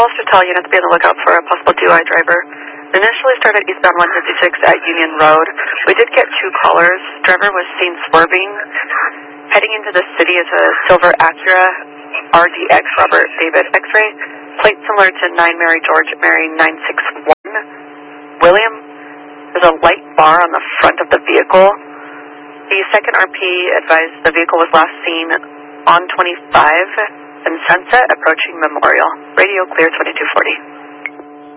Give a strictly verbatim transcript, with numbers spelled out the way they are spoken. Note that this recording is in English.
to tell units be on the lookout for a possible D U I driver. Initially started eastbound one fifty-six at Union Road. We did get two callers. Driver was seen swerving. Heading into the city is a silver Acura R D X Robert David X-ray. Plate similar to nine Mary George Mary nine six one. William, there's a light bar on the front of the vehicle. The second R P advised the vehicle was last seen on twenty-five and Sunset approaching Memorial. Radio clear twenty-two forty.